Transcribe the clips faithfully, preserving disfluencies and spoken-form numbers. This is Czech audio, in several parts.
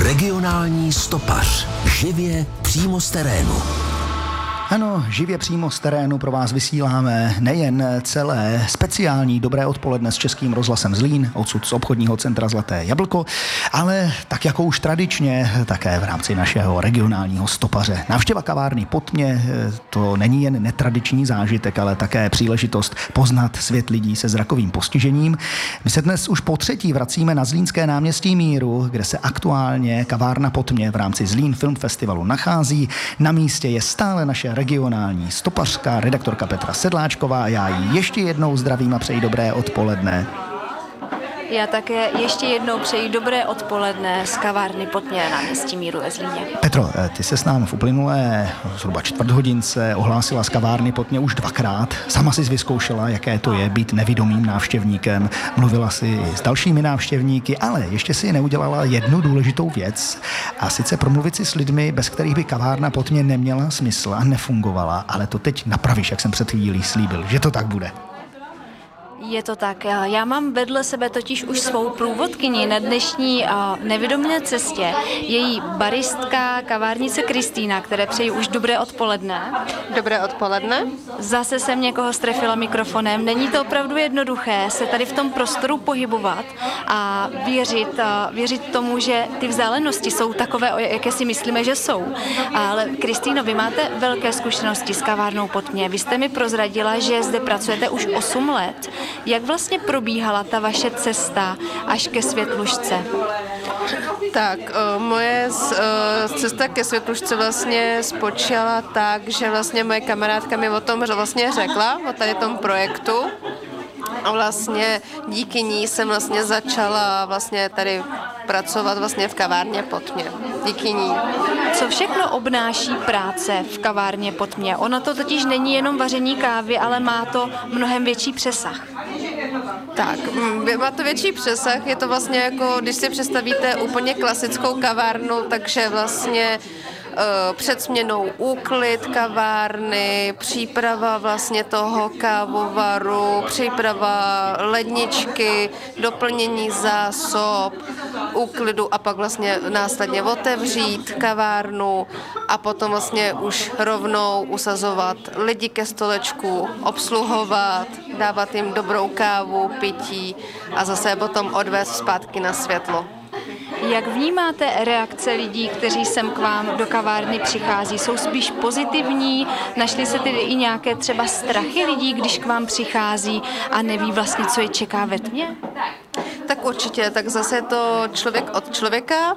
Regionální stopař. Živě přímo z terénu. Ano, živě přímo z terénu pro vás vysíláme nejen celé speciální dobré odpoledne s Českým rozhlasem Zlín, odsud z obchodního centra Zlaté jablko, ale tak jako už tradičně také v rámci našeho regionálního stopaře. Návštěva kavárny Pod mě, to není jen netradiční zážitek, ale také příležitost poznat svět lidí se zrakovým postižením. My se dnes už po třetí vracíme na Zlínské náměstí Míru, kde se aktuálně kavárna Pod mě v rámci Zlín Film Festivalu nachází. Na místě je stále naše regionální stopařka, redaktorka Petra Sedláčková. Já ji ještě jednou zdravím a přeji dobré odpoledne. Já také ještě jednou přeji dobré odpoledne z kavárny Pod mě na městí Míru ve Zlíně. Petro, ty se s námi v uplynulé zhruba čtvrt hodince ohlásila z kavárny Pod mě už dvakrát. Sama jsi vyzkoušela, jaké to je být nevidomým návštěvníkem. Mluvila si s dalšími návštěvníky, ale ještě si neudělala jednu důležitou věc. A sice promluvit si s lidmi, bez kterých by kavárna Pod mě neměla smysl a nefungovala. Ale to teď napravíš, jak jsem před chvílí slíbil, že to tak bude. Je to tak. Já mám vedle sebe totiž už svou průvodkyni na dnešní nevidomné cestě. Její baristka, kavárnice Kristýna, které přeji už dobré odpoledne. Dobré odpoledne. Zase jsem někoho strefila mikrofonem. Není to opravdu jednoduché se tady v tom prostoru pohybovat a věřit, věřit tomu, že ty vzdálenosti jsou takové, jaké si myslíme, že jsou. Ale Kristýno, vy máte velké zkušenosti s kavárnou Pod mě. Vy jste mi prozradila, že zde pracujete už osm let. Jak vlastně probíhala ta vaše cesta až ke Světlušce? Tak, moje cesta ke Světlušce vlastně spočala tak, že vlastně moje kamarádka mi o tom vlastně řekla, o tady tom projektu. A vlastně díky ní jsem vlastně začala vlastně tady pracovat vlastně v kavárně Pod mě. Díky ní. Co všechno obnáší práce v kavárně Pod mě? Ono to totiž není jenom vaření kávy, ale má to mnohem větší přesah. Tak, má to větší přesah, je to vlastně jako, když si představíte úplně klasickou kavárnu, takže vlastně před směnou úklid kavárny, příprava vlastně toho kávovaru, příprava ledničky, doplnění zásob, úklidu a pak vlastně následně otevřít kavárnu a potom vlastně už rovnou usazovat lidi ke stolečku, obsluhovat, dávat jim dobrou kávu, pití a zase potom odvést zpátky na světlo. Jak vnímáte reakce lidí, kteří sem k vám do kavárny přichází? Jsou spíš pozitivní? Našly se tedy i nějaké třeba strachy lidí, když k vám přichází a neví vlastně, co je čeká ve tmě? Tak určitě, tak zase je to člověk od člověka.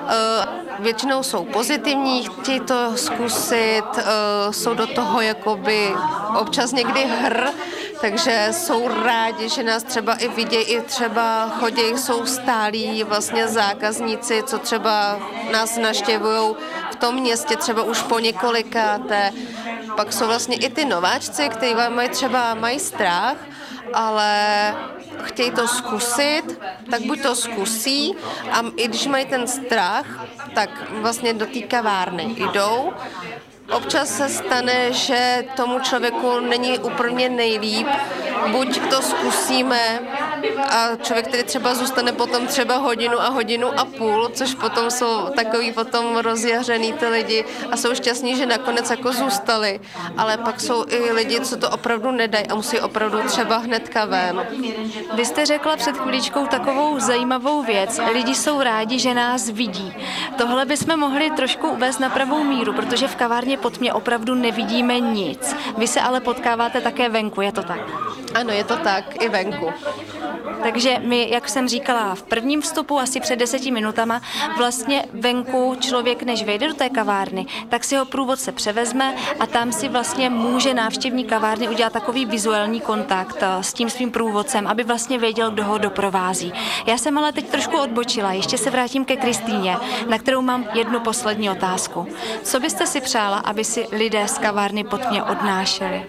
Většinou jsou pozitivní, chtějí to zkusit, jsou do toho jakoby občas někdy hr, takže jsou rádi, že nás třeba i vidějí, i třeba chodí, jsou stálí vlastně zákazníci, co třeba nás navštěvují v tom městě třeba už po několikáté. Pak jsou vlastně i ty nováčci, kteří mají třeba mají strach, ale chtějí to zkusit, tak buď to zkusí a i když mají ten strach, tak vlastně do té kavárny jdou. Občas se stane, že tomu člověku není úplně nejlíp, buď to zkusíme a člověk, který třeba zůstane potom třeba hodinu a hodinu a půl, což potom jsou takový potom rozjařený ty lidi a jsou šťastní, že nakonec jako zůstali, ale pak jsou i lidi, co to opravdu nedají a musí opravdu třeba hnedka ven. Vy jste řekla před chvíličkou takovou zajímavou věc. Lidi jsou rádi, že nás vidí. Tohle bychom mohli trošku uvést na pravou míru, protože v kavárně Pod mě opravdu nevidíme nic. Vy se ale potkáváte také venku, je to tak? Ano, je to tak, i venku. Takže my, jak jsem říkala v prvním vstupu, asi před deseti minutama, vlastně venku člověk, než vejde do té kavárny, tak si ho průvodce převezme a tam si vlastně může návštěvník kavárny udělat takový vizuální kontakt s tím svým průvodcem, aby vlastně věděl, kdo ho doprovází. Já jsem ale teď trošku odbočila, ještě se vrátím ke Kristýně, na kterou mám jednu poslední otázku. Co byste si přála, aby si lidé z kavárny Pod mě odnášeli?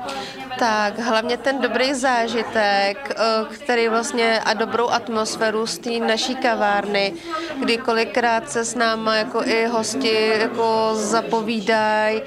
Tak, hlavně ten dobrý zážitek, který vlastně a dobrou atmosféru z té naší kavárny, kdy kolikrát se s náma jako i hosti jako zapovídají,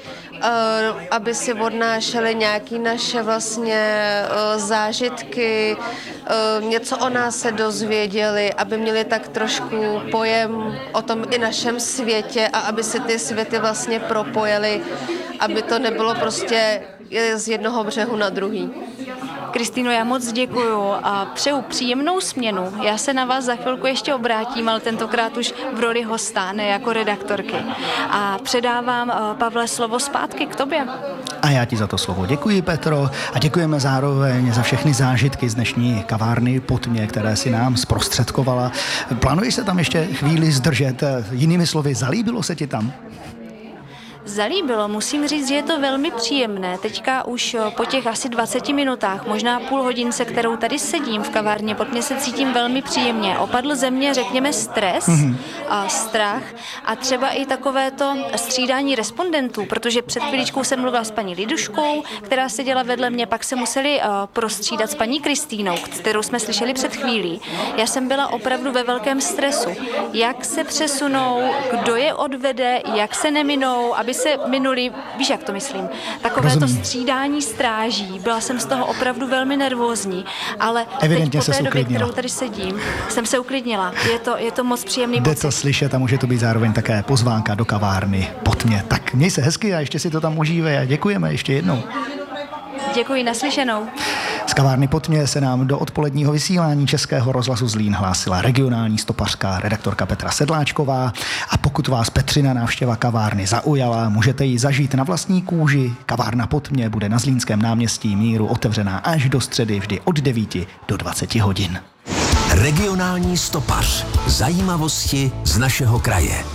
aby si odnášeli nějaké naše vlastně zážitky, něco o nás se dozvěděli, aby měli tak trošku pojem o tom i našem světě a aby se ty světy vlastně propojily, aby to nebylo prostě z jednoho břehu na druhý. Kristýno, já moc děkuju a přeju příjemnou směnu. Já se na vás za chvilku ještě obrátím, ale tentokrát už v roli hosta, ne jako redaktorky. A předávám, Pavle, slovo zpátky k tobě. A já ti za to slovo děkuji, Petro, a děkujeme zároveň za všechny zážitky z dnešní kavárny Pod mě, které si nám zprostředkovala. Plánuješ se tam ještě chvíli zdržet? Jinými slovy, zalíbilo se ti tam? Zalíbilo, musím říct, že je to velmi příjemné. Teďka už po těch asi dvaceti minutách, možná půl hodince, kterou tady sedím v kavárně, pod mě se cítím velmi příjemně. Opadl ze mě, řekněme, stres mm-hmm. a strach a třeba i takovéto střídání respondentů, protože před chvíličkou jsem mluvila s paní Liduškou, která seděla vedle mě, pak se museli uh, prostřídat s paní Kristýnou, kterou jsme slyšeli před chvílí. Já jsem byla opravdu ve velkém stresu. Jak se přesunou, kdo je odvede, jak se neminou, aby se minuli, víš, jak to myslím, takové to střídání stráží. Byla jsem z toho opravdu velmi nervózní, ale evidentně teď po té době, uklidnila. kterou tady sedím, jsem se uklidnila. Je to, je to moc příjemný Jde pocit. to slyšet a může to být zároveň také pozvánka do kavárny Pod mě. Tak měj se hezky a ještě si to tam užívej a děkujeme ještě jednou. Děkuji, naslyšenou. Z kavárny Pod mě se nám do odpoledního vysílání Českého rozhlasu Zlín hlásila regionální stopařka redaktorka Petra Sedláčková a pokud vás Petřina návštěva kavárny zaujala, můžete ji zažít na vlastní kůži. Kavárna Pod mě bude na Zlínském náměstí Míru otevřená až do středy vždy od devíti do dvaceti hodin. Regionální stopař. Zajímavosti z našeho kraje.